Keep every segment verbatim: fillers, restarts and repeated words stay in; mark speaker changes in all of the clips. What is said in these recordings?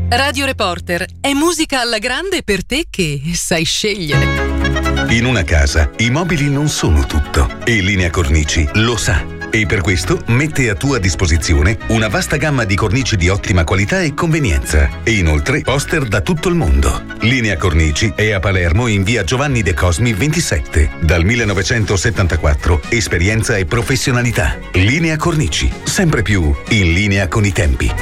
Speaker 1: Radio Reporter è musica alla grande per te che sai scegliere.
Speaker 2: In una casa i mobili non sono tutto e Linea Cornici lo sa. E per questo mette a tua disposizione una vasta gamma di cornici di ottima qualità e convenienza. E inoltre poster da tutto il mondo. Linea Cornici è a Palermo in via Giovanni De Cosmi ventisette. Dal millenovecentosettantaquattro esperienza e professionalità. Linea Cornici, sempre più in linea con i tempi.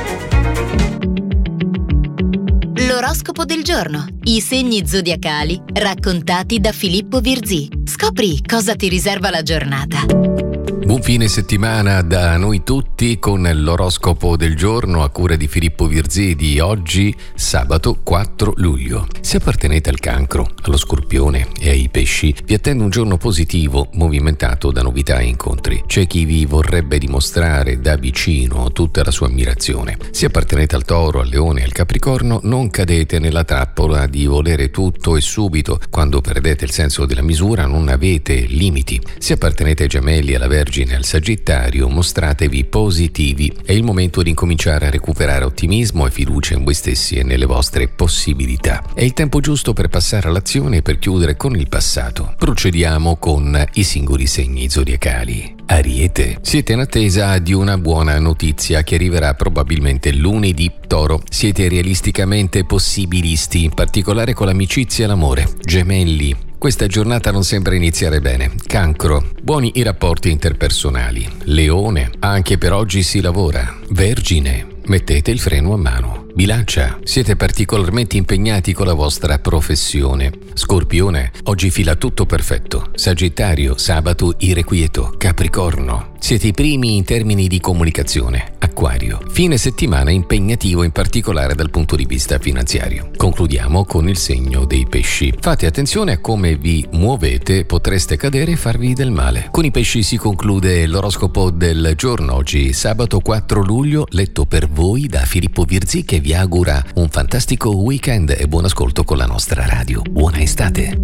Speaker 3: L'oroscopo del giorno. I segni zodiacali raccontati da Filippo Virzì. Scopri cosa ti riserva la giornata.
Speaker 4: Buon fine settimana da noi tutti con l'oroscopo del giorno a cura di Filippo Virzì di oggi, sabato quattro luglio. Se appartenete al Cancro, allo Scorpione e ai Pesci, vi attende un giorno positivo movimentato da novità e incontri. C'è chi vi vorrebbe dimostrare da vicino tutta la sua ammirazione. Se appartenete al Toro, al Leone e al Capricorno, non cadete nella trappola di volere tutto e subito. Quando perdete il senso della misura non avete limiti. Se appartenete ai Gemelli, alla Vergine e al Sagittario, mostratevi positivi. È il momento di incominciare a recuperare ottimismo e fiducia in voi stessi e nelle vostre possibilità. È il tempo giusto per passare all'azione e per chiudere con il passato. Procediamo con i singoli segni zodiacali. Ariete. Siete in attesa di una buona notizia che arriverà probabilmente lunedì. Toro. Siete realisticamente possibilisti, in particolare con l'amicizia e l'amore. Gemelli. Questa giornata non sembra iniziare bene. Cancro. Buoni i rapporti interpersonali. Leone. Anche per oggi si lavora. Vergine. Mettete il freno a mano. Bilancia. Siete particolarmente impegnati con la vostra professione. Scorpione. Oggi fila tutto perfetto. Sagittario. Sabato irrequieto. Capricorno. Siete i primi in termini di comunicazione. Acquario. Fine settimana impegnativo in particolare dal punto di vista finanziario. Concludiamo con il segno dei Pesci. Fate attenzione a come vi muovete, potreste cadere e farvi del male. Con i Pesci si conclude l'oroscopo del giorno oggi, sabato quattro luglio, letto per voi da Filippo Virzì che vi augura un fantastico weekend e buon ascolto con la nostra radio. Buona estate!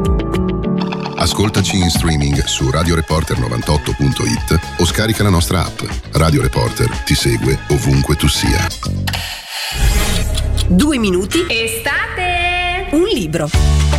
Speaker 5: Ascoltaci in streaming su radio reporter novantotto punto it o scarica la nostra app. Radio Reporter ti segue ovunque tu sia.
Speaker 1: Due minuti.
Speaker 6: Estate!
Speaker 1: Un libro.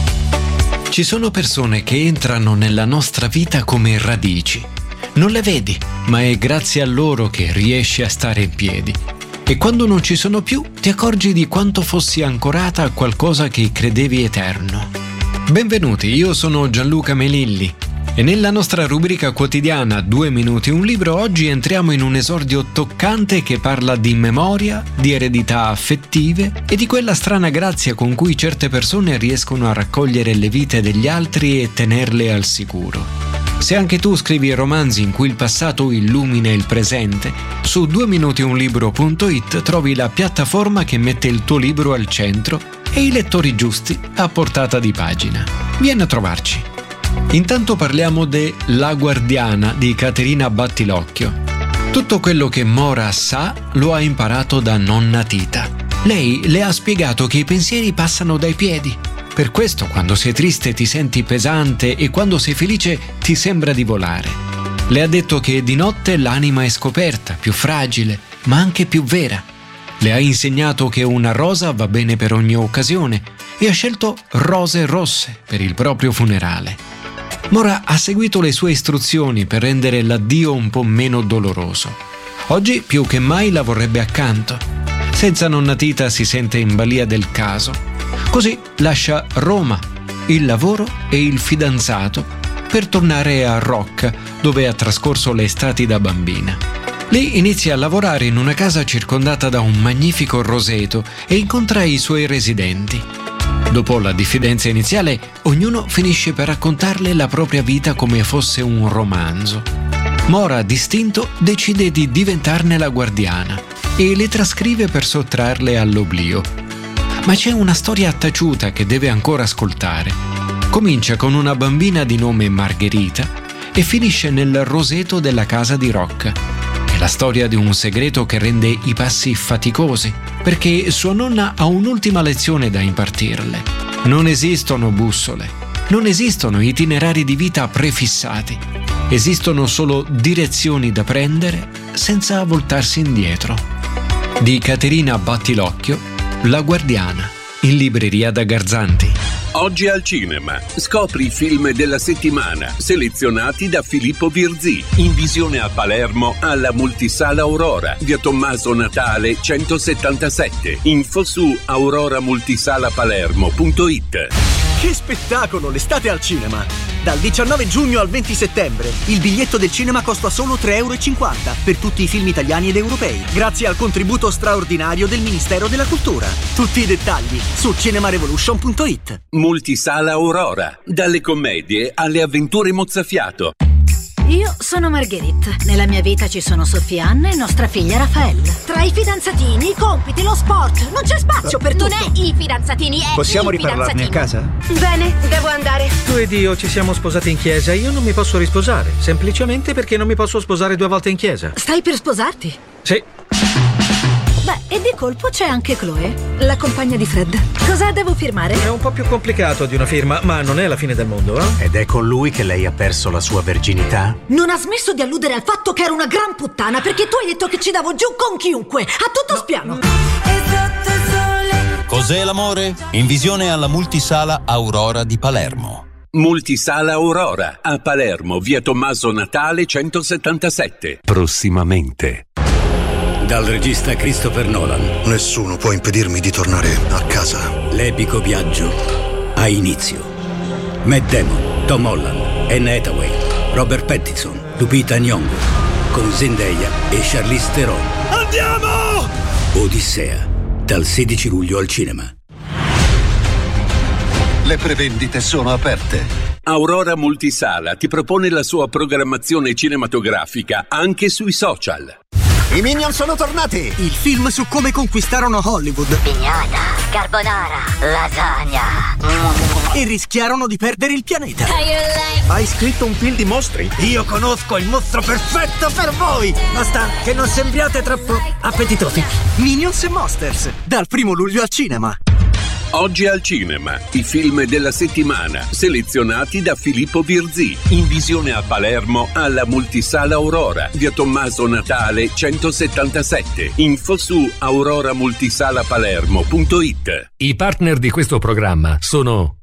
Speaker 7: Ci sono persone che entrano nella nostra vita come radici. Non le vedi, ma è grazie a loro che riesci a stare in piedi. E quando non ci sono più, ti accorgi di quanto fossi ancorata a qualcosa che credevi eterno. Benvenuti, io sono Gianluca Melilli e nella nostra rubrica quotidiana Due minuti un libro oggi entriamo in un esordio toccante che parla di memoria, di eredità affettive e di quella strana grazia con cui certe persone riescono a raccogliere le vite degli altri e tenerle al sicuro. Se anche tu scrivi romanzi in cui il passato illumina il presente, su due minuti un libro punto it trovi la piattaforma che mette il tuo libro al centro e i lettori giusti a portata di pagina. Vieni a trovarci. Intanto parliamo de La Guardiana di Caterina Battilocchio. Tutto quello che Mora sa lo ha imparato da nonna Tita. Lei le ha spiegato che i pensieri passano dai piedi. Per questo quando sei triste ti senti pesante e quando sei felice ti sembra di volare. Le ha detto che di notte l'anima è scoperta, più fragile, ma anche più vera. Le ha insegnato che una rosa va bene per ogni occasione e ha scelto rose rosse per il proprio funerale. Mora ha seguito le sue istruzioni per rendere l'addio un po' meno doloroso. Oggi più che mai la vorrebbe accanto. Senza nonna Tita si sente in balia del caso. Così lascia Roma, il lavoro e il fidanzato per tornare a Rocca, dove ha trascorso le estati da bambina. Lì inizia a lavorare in una casa circondata da un magnifico roseto e incontra i suoi residenti. Dopo la diffidenza iniziale, ognuno finisce per raccontarle la propria vita come fosse un romanzo. Mora, distinto, decide di diventarne la guardiana e le trascrive per sottrarle all'oblio. Ma c'è una storia taciuta che deve ancora ascoltare. Comincia con una bambina di nome Margherita e finisce nel roseto della casa di Rocca. È la storia di un segreto che rende i passi faticosi, perché sua nonna ha un'ultima lezione da impartirle. Non esistono bussole, non esistono itinerari di vita prefissati, esistono solo direzioni da prendere senza voltarsi indietro. Di Caterina Battilocchio, La Guardiana, in libreria da Garzanti.
Speaker 8: Oggi al cinema. Scopri i film della settimana, selezionati da Filippo Virzì. In visione a Palermo alla Multisala Aurora, via Tommaso Natale centosettantasette. Info su aurora multisala palermo punto it.
Speaker 9: Che spettacolo, l'estate al cinema! Dal diciannove giugno al venti settembre il biglietto del cinema costa solo tre euro e cinquanta per tutti i film italiani ed europei, grazie al contributo straordinario del Ministero della Cultura. Tutti i dettagli su cinemarevolution punto it.
Speaker 8: Multisala Aurora, dalle commedie alle avventure mozzafiato.
Speaker 10: Io sono Margherite. Nella mia vita ci sono Sofianna e nostra figlia Raffaella. Tra i fidanzatini, i compiti, lo sport, non c'è spazio per tutto.
Speaker 6: Non è i fidanzatini, è
Speaker 9: Possiamo
Speaker 6: il
Speaker 9: riparlarne a casa?
Speaker 6: Bene, devo andare.
Speaker 11: Tu ed io ci siamo sposati in chiesa e io non mi posso risposare, semplicemente perché non mi posso sposare due volte in chiesa.
Speaker 10: Stai per sposarti?
Speaker 11: Sì.
Speaker 10: Beh, e di colpo c'è anche Chloe, la compagna di Fred. Cosa devo firmare?
Speaker 11: È un po' più complicato di una firma, ma non è la fine del mondo, eh?
Speaker 9: Ed è con lui che lei ha perso la sua verginità?
Speaker 10: Non ha smesso di alludere al fatto che ero una gran puttana perché tu hai detto che ci davo giù con chiunque, a tutto spiano.
Speaker 12: Cos'è l'amore? In visione alla Multisala Aurora di Palermo.
Speaker 8: Multisala Aurora, a Palermo, via Tommaso Natale centosettantasette. Prossimamente.
Speaker 13: Dal regista Christopher Nolan.
Speaker 14: Nessuno può impedirmi di tornare a casa.
Speaker 13: L'epico viaggio ha inizio. Matt Damon, Tom Holland, Anne Hathaway, Robert Pattinson, Lupita Nyong'o, con Zendaya e Charlize Theron.
Speaker 14: Andiamo!
Speaker 13: Odissea, dal sedici luglio al cinema.
Speaker 14: Le prevendite sono aperte.
Speaker 8: Aurora Multisala ti propone la sua programmazione cinematografica anche sui social.
Speaker 9: I Minion sono tornati! Il film su come conquistarono Hollywood.
Speaker 15: Pignata, carbonara, lasagna.
Speaker 9: E rischiarono di perdere il pianeta. Hai scritto un film di mostri? Io conosco il mostro perfetto per voi! Basta che non sembriate troppo appetitosi. Minions e Monsters, dal primo luglio al cinema.
Speaker 8: Oggi al cinema, i film della settimana, selezionati da Filippo Virzì. In visione a Palermo alla Multisala Aurora, via Tommaso Natale centosettantasette. Info su aurora multisala palermo punto it.
Speaker 16: I partner di questo programma sono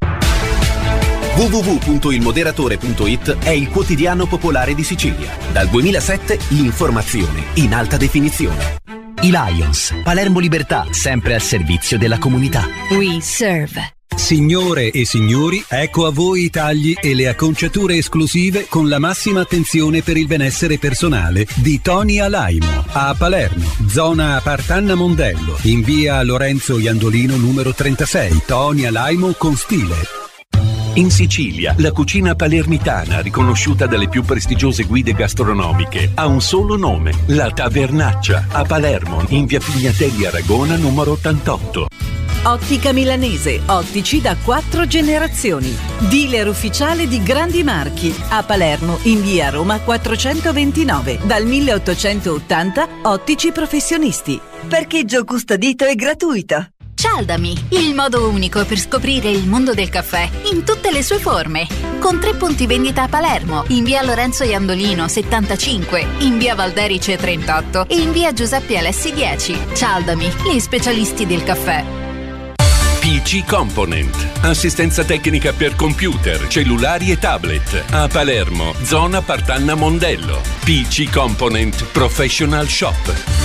Speaker 17: w w w punto il moderatore punto it è il quotidiano popolare di Sicilia. Dal duemilasette l'informazione in alta definizione. I Lions, Palermo Libertà, sempre al servizio della comunità.
Speaker 3: We serve.
Speaker 18: Signore e signori, ecco a voi i tagli e le acconciature esclusive con la massima attenzione per il benessere personale di Tony Alaimo a Palermo, zona Partanna Mondello, in via Lorenzo Iandolino numero trentasei. Tony Alaimo con stile.
Speaker 8: In Sicilia, la cucina palermitana, riconosciuta dalle più prestigiose guide gastronomiche, ha un solo nome: La Tavernaccia, a Palermo, in via Pignatelli Aragona numero ottantotto.
Speaker 19: Ottica Milanese, ottici da quattro generazioni. Dealer ufficiale di grandi marchi. A Palermo, in via Roma quattrocentoventinove. Dal milleottocentottanta, ottici professionisti.
Speaker 20: Parcheggio custodito e gratuito.
Speaker 3: Cialdami, il modo unico per scoprire il mondo del caffè in tutte le sue forme. Con tre punti vendita a Palermo, in via Lorenzo Iandolino settantacinque, in via Valderice trentotto e in via Giuseppe Alessi dieci. Cialdami, gli specialisti del caffè.
Speaker 8: P C Component, assistenza tecnica per computer, cellulari e tablet. A Palermo, zona Partanna Mondello. P C Component Professional Shop.